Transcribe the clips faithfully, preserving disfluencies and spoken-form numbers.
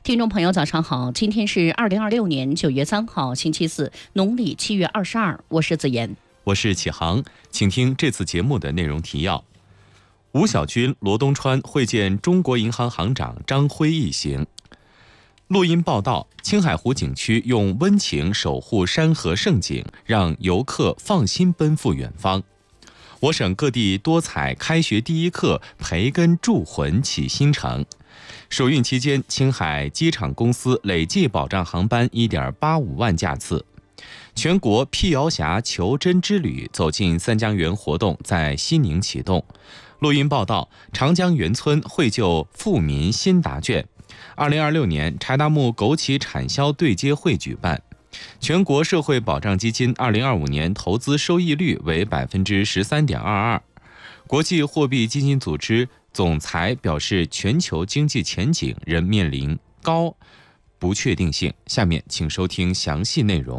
听众朋友，早上好！今天是二零二六年九月三号，星期四，农历七月二十二。我是子妍， 我是启航，请听这次节目的内容提要：吴小军、罗东川会见中国银行行长张辉一行。录音报道：青海湖景区用温情守护山河胜景，让游客放心奔赴远方。我省各地多彩开学第一课，培根铸魂启新程。暑运期间，青海机场公司累计保障航班 一点八五万架次。全国辟谣峡求真之旅走进三江源活动在西宁启动。录音报道：长江源村惠救富民新答卷。二零二六年柴达木枸杞产销对接会举办。全国社会保障基金二零二五年投资收益率为 百分之十三点二二。国际货币基金组织总裁表示，全球经济前景仍面临高不确定性。下面请收听详细内容。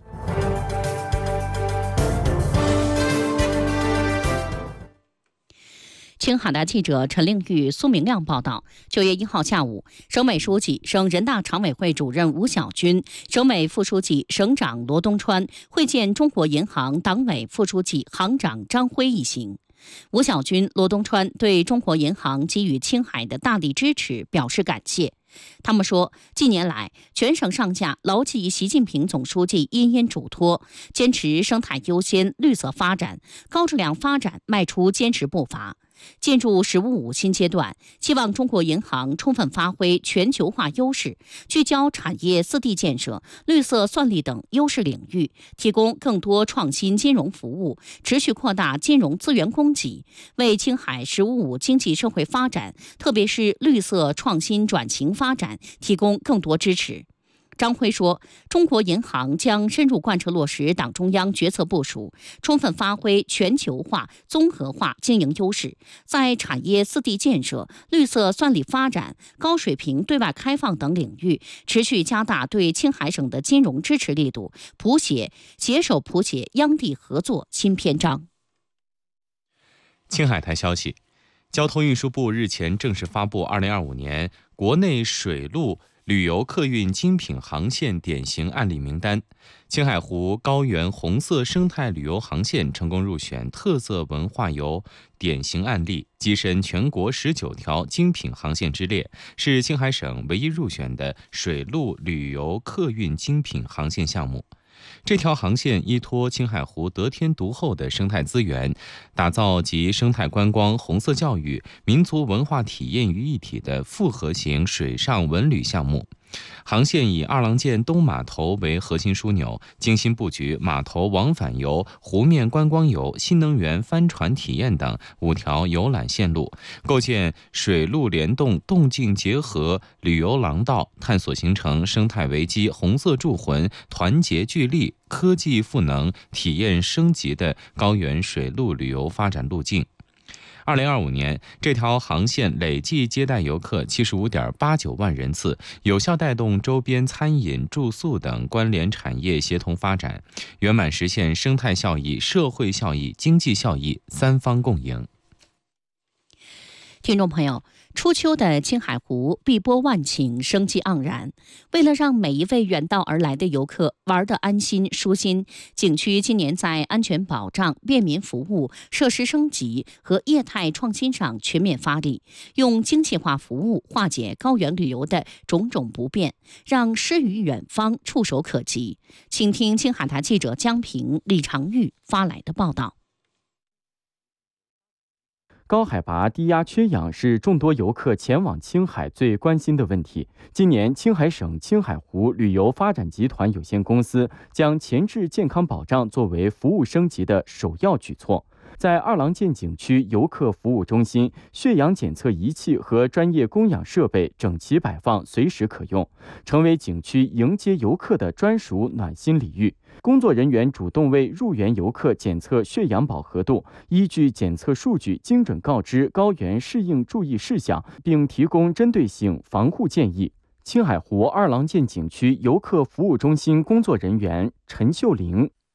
青海的记者陈令玉、苏明亮报道，九月一号下午，省委书记、省人大常委会主任吴小军、省委副书记、省长罗东川会见中国银行党委副书记、行长张辉一行。吴小军、罗东川对中国银行给予青海的大力支持表示感谢。他们说，近年来，全省上下牢记习近平总书记殷殷嘱托，坚持生态优先、绿色发展、高质量发展迈出坚实步伐。进入“十五五”新阶段，希望中国银行充分发挥全球化优势，聚焦产业四地建设、绿色算力等优势领域，提供更多创新金融服务，持续扩大金融资源供给，为青海“十五五”经济社会发展，特别是绿色创新转型发展提供更多支持。张辉说，中国银行将深入贯彻落实党中央决策部署，充分发挥全球化、综合化经营优势，在产业四地建设、绿色算力发展、高水平对外开放等领域，持续加大对青海省的金融支持力度，谱写携手谱写央地合作新篇章。 青海台消息，交通运输部日前正式发布二零二五年国内水陆旅游客运精品航线典型案例名单，青海湖高原红色生态旅游航线成功入选特色文化游典型案例，跻身全国十九条精品航线之列，是青海省唯一入选的水陆旅游客运精品航线项目。这条航线依托青海湖得天独厚的生态资源，打造集生态观光、红色教育、民族文化体验于一体的复合型水上文旅项目。航线以二郎剑东码头为核心枢纽，精心布局码头往返游、湖面观光游、新能源帆船体验等五条游览线路，构建水陆联动、动静结合旅游廊道，探索形成生态危机、红色铸魂、团结聚力、科技赋能、体验升级的高原水陆旅游发展路径。二零二五年，这条航线累计接待游客 七十五点八九万人次，有效带动周边餐饮、住宿等关联产业协同发展，圆满实现生态效益、社会效益、经济效益三方共赢。 听众朋友，初秋的青海湖碧波万顷，生机盎然。为了让每一位远道而来的游客玩得安心舒心，景区今年在安全保障、便民服务、设施升级和业态创新上全面发力，用精细化服务化解高原旅游的种种不便，让诗与远方触手可及。请听青海台记者江平、李长玉发来的报道。 高海拔、低压缺氧是众多游客前往青海最关心的问题。今年，青海省青海湖旅游发展集团有限公司将前置健康保障作为服务升级的首要举措。在二郎剑景区游客服务中心，血氧检测仪器和专业供氧设备整齐摆放，随时可用，成为景区迎接游客的专属暖心礼遇。工作人员主动为入园游客检测血氧饱和度，依据检测数据精准告知高原适应注意事项，并提供针对性防护建议。青海湖二郎剑景区游客服务中心工作人员陈秀玲：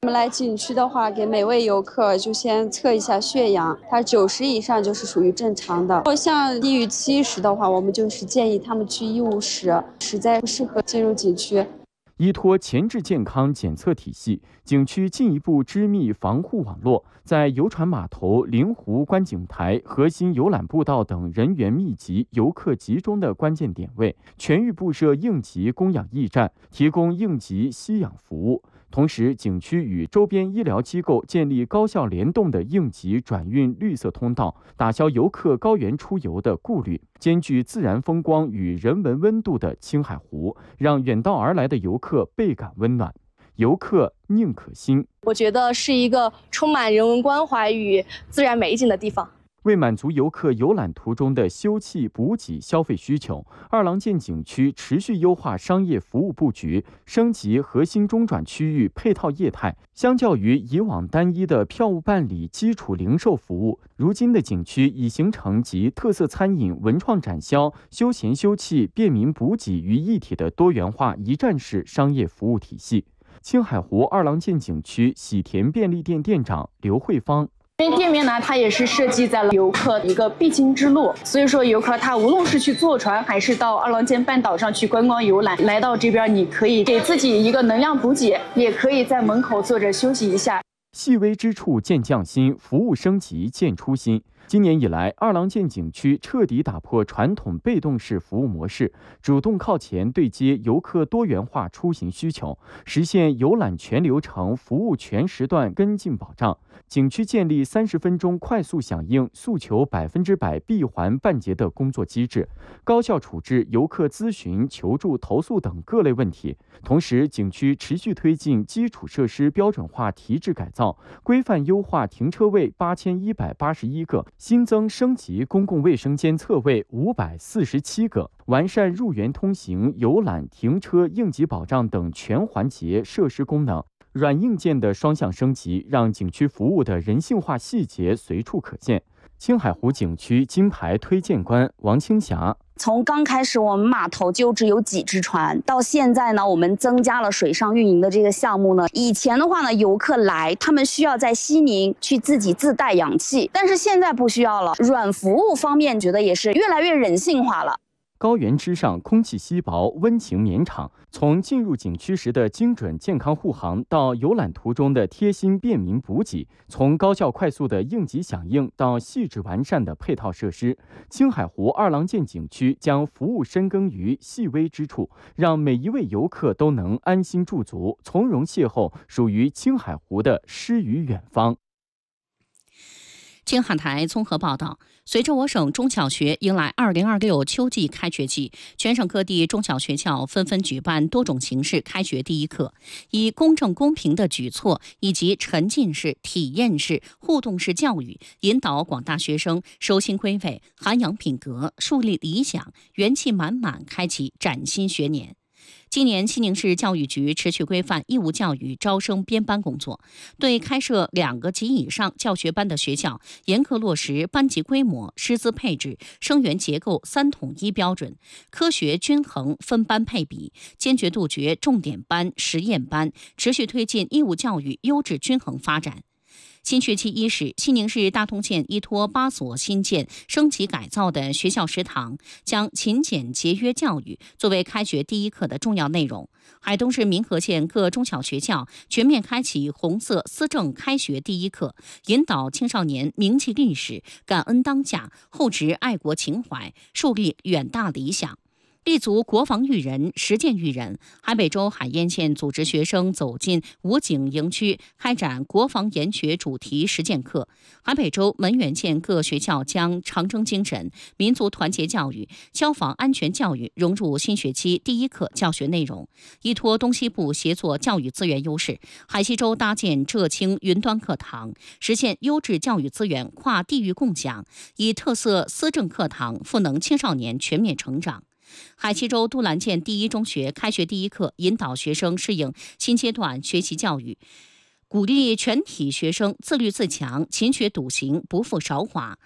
我们来景区的话，给每位游客就先测一下血氧，它九十以上就是属于正常的。像低于七十的话，我们就是建议他们去医务室，实在不适合进入景区。 依托前置健康检测体系，景区进一步织密防护网络，在游船码头、灵湖观景台、核心游览步道等人员密集、游客集中的关键点位，全域布设应急供氧驿站，提供应急吸氧服务。同时，景区与周边医疗机构建立高效联动的应急转运绿色通道，打消游客高原出游的顾虑。兼具自然风光与人文温度的青海湖，让远道而来的游客倍感温暖。游客宁可欣， 我觉得是一个充满人文关怀与自然美景的地方。 为满足游客游览途中的休憩、补给、消费需求，二郎剑景区持续优化商业服务布局，升级核心中转区域配套业态。相较于以往单一的票务办理、基础零售服务，如今的景区已形成集特色餐饮、文创展销、休闲休憩、便民补给于一体的多元化一站式商业服务体系。青海湖二郎剑景区喜田便利店店长刘慧芳。 因为店面呢，它也是设计在了游客一个必经之路，所以说游客他无论是去坐船，还是到二郎剑半岛上去观光游览，来到这边你可以给自己一个能量补给，也可以在门口坐着休息一下。 细微之处见匠心，服务升级见初心。今年以来，二郎剑景区彻底打破传统被动式服务模式，主动靠前对接游客多元化出行需求，实现游览全流程、服务全时段跟进保障。景区建立三十分钟快速响应、诉求百分之百闭环办结的工作机制，高效处置游客咨询、求助、投诉等各类问题。同时，景区持续推进基础设施标准化提质改造，规范优化停车位八千一百八十一个，新增升级公共卫生间侧位五百四十七个，完善入园通行、游览、停车应急保障等全环节设施功能。软硬件的双向升级，让景区服务的人性化细节随处可见。青海湖景区金牌推荐官王青霞。 从刚开始我们码头就只有几只船，到现在呢，我们增加了水上运营的这个项目呢。以前的话呢，游客来他们需要在西宁去自己自带氧气，但是现在不需要了。软服务方面，觉得也是越来越人性化了。 高原之上，空气稀薄，温情绵长。从进入景区时的精准健康护航，到游览途中的贴心便民补给，从高效快速的应急响应到细致完善的配套设施，青海湖二郎剑景区将服务深耕于细微之处，让每一位游客都能安心驻足，从容邂逅属于青海湖的诗与远方。 青海台综合报道，随着我省中小学迎来二零二六秋季开学季，全省各地中小学校纷纷举办多种形式开学第一课，以公正公平的举措以及沉浸式、体验式、互动式教育，引导广大学生收心归位、涵养品格、树立理想，元气满满开启崭新学年。今年，西宁市教育局持续规范义务教育招生编班工作，对开设两个及以上教学班的学校，严格落实班级规模、师资配置、生源结构三统一标准，科学均衡分班配比，坚决杜绝重点班、实验班，持续推进义务教育优质均衡发展。新学期伊始，西宁市大通县依托八所新建、升级改造的学校食堂，将勤俭节约教育作为开学第一课的重要内容。海东市民和县各中小学校全面开启红色思政开学第一课，引导青少年铭记历史、感恩当下、厚植爱国情怀，树立远大理想。立足国防育人、实践育人，海北州海晏县组织学生走进武警营区，开展国防研学主题实践课。海北州门源县各学校将长征精神、民族团结教育、消防安全教育融入新学期第一课教学内容。依托东西部协作教育资源优势，海西州搭建浙青云端课堂，实现优质教育资源跨地域共享，以特色思政课堂赋能青少年全面成长。海西州都兰县第一中学开学第一课，引导学生适应新阶段学习教育，鼓励全体学生自律自强、勤学笃行、不负韶华。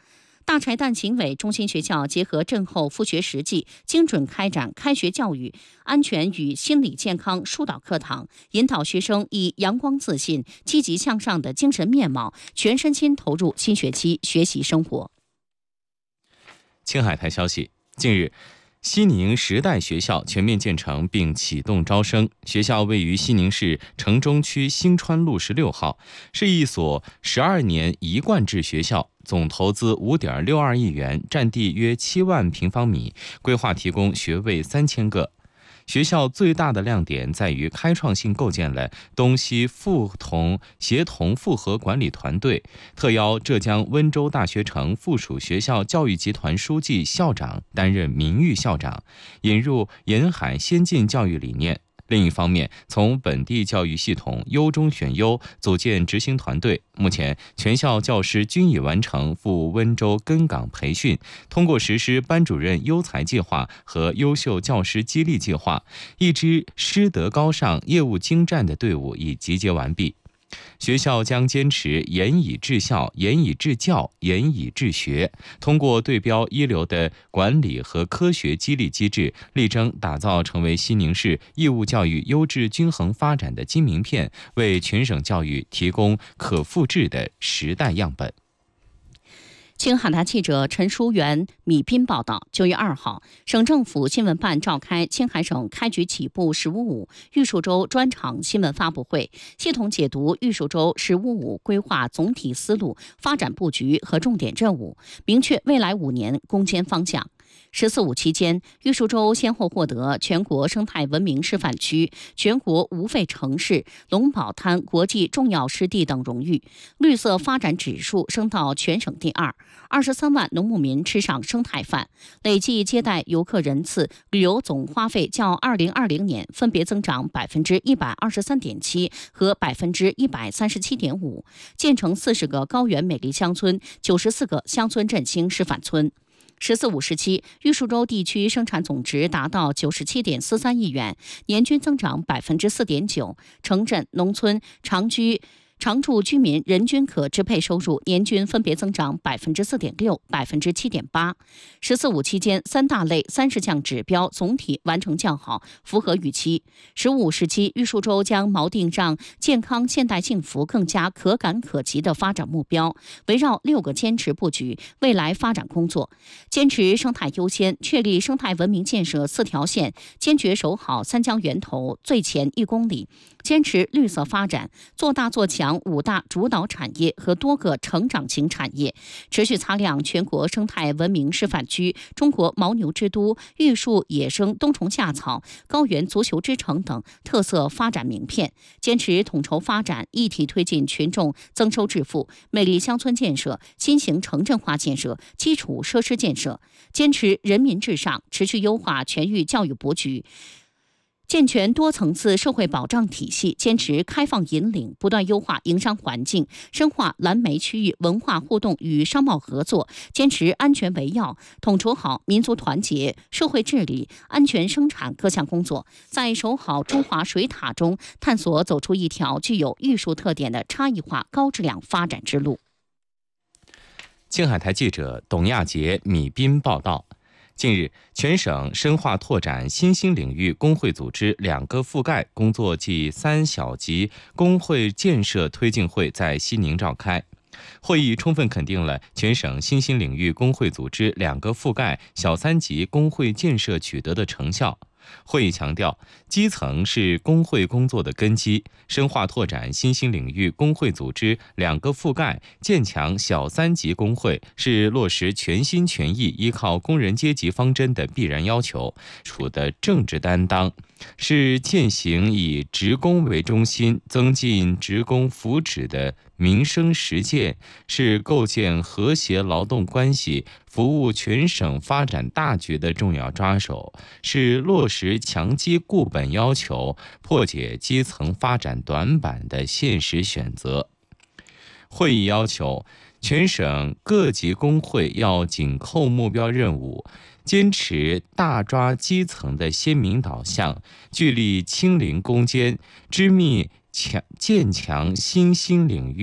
大柴旦行为中心学校结合震后复学实际，精准开展开学教育、安全与心理健康疏导课堂，引导学生以阳光自信、积极向上的精神面貌，全身心投入新学期学习生活。 青海台消息，近日，西宁时代学校全面建成并启动招生。学校位于西宁市城中区新川路十六号，是一所十二年一贯制学校，总投资五点六二亿元，占地约七万平方米，规划提供学位三千个。学校最大的亮点在于开创性构建了东西复同协同复合管理团队，特邀浙江温州大学城附属学校教育集团书记、校长担任名誉校长，引入沿海先进教育理念。另一方面，从本地教育系统优中选优，组建执行团队。目前，全校教师均已完成赴温州根岗培训，通过实施班主任优才计划和优秀教师激励计划，一支师德高尚、业务精湛的队伍已集结完毕。学校将坚持严以治校、严以治教、严以治学，通过对标一流的管理和科学激励机制，力争打造成为西宁市义务教育优质均衡发展的金名片，为全省教育提供可复制的时代样本。 青海台记者陈淑媛、米斌报道，九月二号，省政府新闻办召开青海省开局起步“十五五”玉树洲专场新闻发布会，系统解读玉树洲“十五五”规划总体思路、发展布局和重点任务，明确未来五年攻坚方向。十四五期间，玉树洲先后获得全国生态文明示范区、全国无废城市、龙宝滩国际重要湿地等荣誉，绿色发展指数升到全省第二，二十三万农牧民吃上生态饭，累计接待游客人次、旅游总花费较二零二零年分别增长百分之一百二十三点七和百分之一百三十七点五，建成四十个高原美丽乡村、九十四个乡村振兴示范村。十四五时期，玉树洲地区生产总值达到九十七点四三亿元，年均增长百分之四点九，城镇、农村长居。常住居民人均可支配收入年均分别增长百分之四点六、百分之七点八。十四五期间，三大类三十项指标总体完成较好，符合预期。十五时期，玉树洲将锚定让健康、现代、幸福更加可感可及的发展目标，围绕六个坚持布局未来发展工作，坚持生态优先，确立生态文明建设四条线，坚决守好三江源头最前一公里，坚持绿色发展，做大做强五大主导产业和多个成长型产业，持续擦亮全国生态文明示范区、中国牦牛之都、玉树野生冬虫夏草、高原足球之城等特色发展名片，坚持统筹发展，一体推进群众增收致富、美丽乡村建设、新型城镇化建设、基础设施建设，坚持人民至上，持续优化全域教育布局，健全多层次社会保障体系，坚持开放引领，不断优化营商环境，深化蓝莓区域文化互动与商贸合作，坚持安全为要，统筹好民族团结、社会治理、安全生产各项工作，在守好中华水塔中，探索走出一条具有玉树特点的差异化高质量发展之路。 青海台记者董亚杰、米斌报道。近日，全省深化拓展新兴领域工会组织两个覆盖工作暨三小级工会建设推进会在西宁召开。会议充分肯定了全省新兴领域工会组织两个覆盖小三级工会建设取得的成效。会议强调，基层是工会工作的根基，深化拓展新兴领域工会组织两个覆盖，建强小三级工会，是落实全心全意依靠工人阶级方针的必然要求，处的政治担当，是践行以职工为中心、增进职工福祉的民生实践，是构建和谐劳动关系、服务全省发展大局的重要抓手，是落实强基固本要求、破解基层发展短板的现实选择。会议要求，全省各级工会要紧扣目标任务，坚持大抓基层的鲜明导向，聚力清零攻坚，织密强建强新兴领域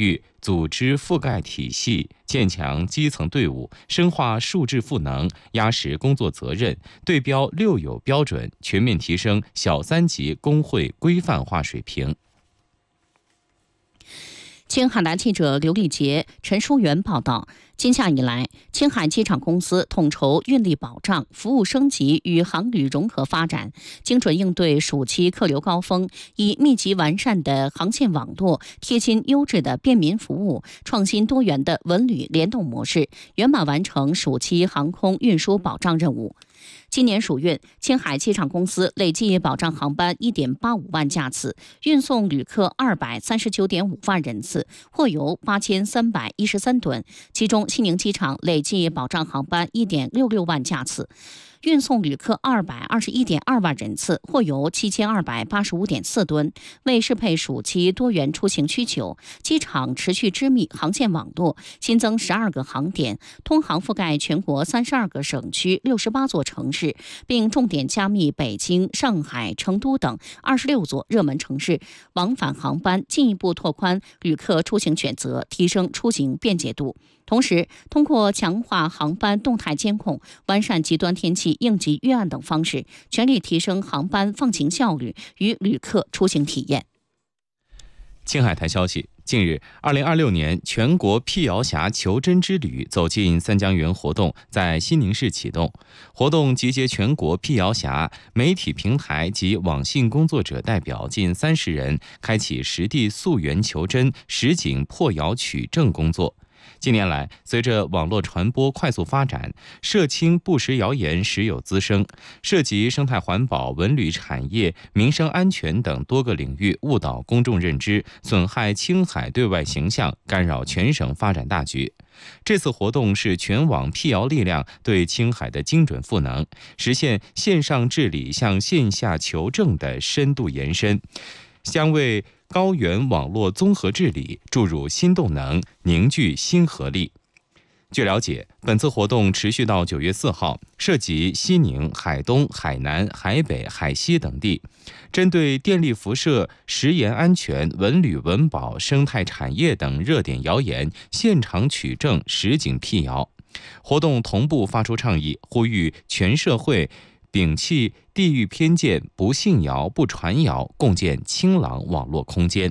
组织覆盖体系，建强基层队伍，深化数质赋能，压实工作责任，对标六有标准，全面提升小三级工会规范化水平。 青海南记者刘丽杰、陈淑媛报道。今夏以来，青海机场公司统筹运力保障、服务升级与航旅融合发展，精准应对暑期客流高峰，以密集完善的航线网络、贴心优质的便民服务、创新多元的文旅联动模式，圆满完成暑期航空运输保障任务。今年暑运，青海机场公司累计保障航班 一点八五万架次，运送旅客 二百三十九点五万人次，货邮八千三百一十三吨，其中西宁机场累计保障航班 一点六六万架次，运送旅客 二百二十一点二万人次，货邮七千二百八十五点四吨。为适配暑期多元出行需求，机场持续织密航线网络，新增十二个航点，通航覆盖全国三十二个省区、六十八座城市，并重点加密北京、上海、成都等二十六座热门城市往返航班，进一步拓宽旅客出行选择，提升出行便捷度。同时，通过强化航班动态监控、完善极端天气应急预案等方式，全力提升航班放行效率与旅客出行体验。 青海台消息，近日，二零二六年全国辟谣峡求真之旅走进三江源活动在西宁市启动。活动集结全国辟谣峡媒体平台及网信工作者代表近三十人，开启实地溯源求真、实景破谣取证工作。近年来，随着网络传播快速发展，涉青不实谣言时有滋生，涉及生态环保、文旅产业、民生安全等多个领域误导公众认知，损害青海对外形象，干扰全省发展大局。这次活动是全网辟谣力量对青海的精准赋能，实现线上治理向线下求证的深度延伸，将为高原网络综合治理注入新动能，凝聚新合力。据了解，本次活动持续到九月四号，涉及西宁、海东、海南、海北、海西等地，针对电力辐射、食盐安全、文旅文保、生态产业等热点谣言，现场取证、实景辟谣。活动同步发出倡议，呼吁全社会摒弃地域偏见，不信谣、不传谣，共建清朗网络空间。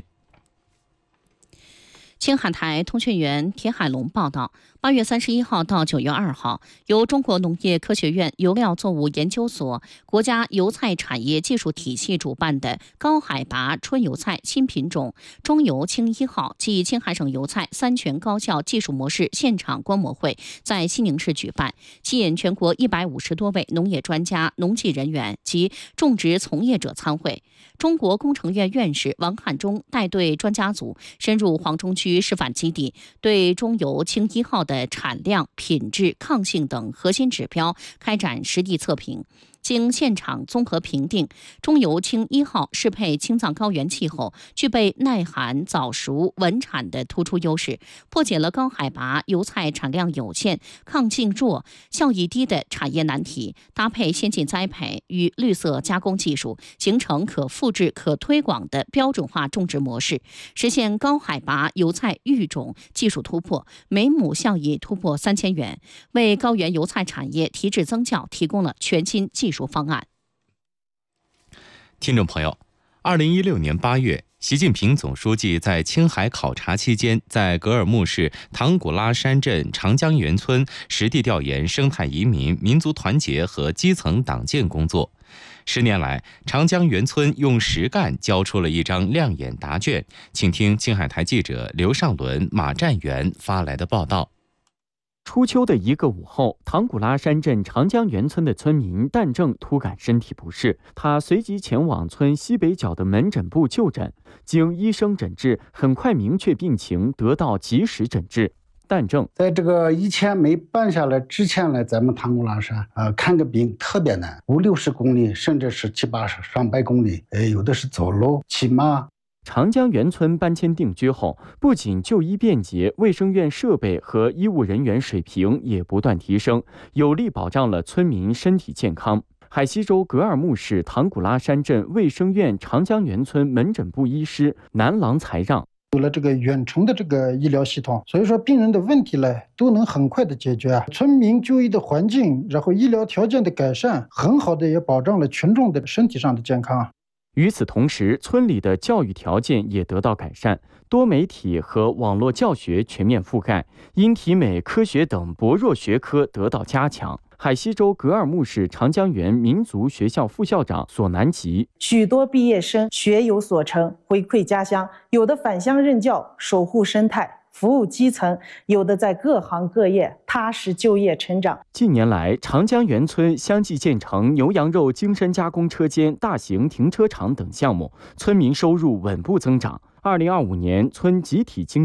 青海台通讯员铁海龙报道，八月三十一号到九月二号，由中国农业科学院油料作物研究所、国家油菜产业技术体系主办的高海拔春油菜新品种中油青一号暨青海省油菜三全高效技术模式现场观摩会在西宁市举办，吸引全国一百五十多位农业专家、农技人员及种植从业者参会。中国工程院院士王汉忠带队专家组深入黄中区示范基地，对中油青一号的产量、品质、抗性等核心指标开展实地测评。经现场综合评定，中油青一号适配青藏高原气候，具备耐寒、早熟、稳产的突出优势，破解了高海拔油菜产量有限、抗性弱、效益低的产业难题。搭配先进栽培与绿色加工技术，形成可复制、可推广的标准化种植模式，实现高海拔油菜育种技术突破，每亩效益突破三千元，为高原油菜产业提质增效提供了全新技术方案。 听众朋友，二零一六年八月，习近平总书记在青海考察期间，在格尔木市唐古拉山镇长江源村实地调研生态移民、民族团结和基层党建工作。十年来，长江源村用实干交出了一张亮眼答卷。请听青海台记者刘尚伦、马占元发来的报道。 初秋的一个午后，唐古拉山镇长江源村的村民蛋正突感身体不适，他随即前往村西北角的门诊部就诊。经医生诊治，很快明确病情，得到及时诊治。蛋正在这个以前没办下来之前来咱们唐古拉山，呃，看个病特别难，五六十公里，甚至是七八十、上百公里，呃，有的是走路、骑马。 长江源村搬迁定居后，不仅就医便捷，卫生院设备和医务人员水平也不断提升，有力保障了村民身体健康。海西州格尔木市唐古拉山镇卫生院长江源村门诊部医师南郎才让， 有了这个远程的这个医疗系统，所以说病人的问题呢都能很快的解决。村民就医的环境，然后医疗条件的改善，很好的也保障了群众的身体上的健康。 与此同时，村里的教育条件也得到改善，多媒体和网络教学全面覆盖，音体美、科学等薄弱学科得到加强。海西州格尔木市长江源民族学校副校长索南吉： 许多毕业生学有所成，回馈家乡，有的返乡任教，守护生态，服务基层，有的在各行各业踏实就业成长。 近年来，长江源村相继建成牛羊肉精深加工车间、大型停车场等项目，村民收入稳步增长。二零二五年，村集体经